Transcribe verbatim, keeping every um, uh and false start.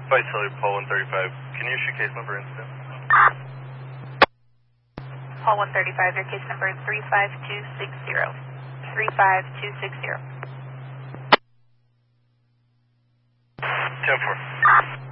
Vice Cellular, Paul one thirty-five. Can you issue case number incident? Paul one thirty-five, your case number is three five two six zero. three five two six zero. ten four.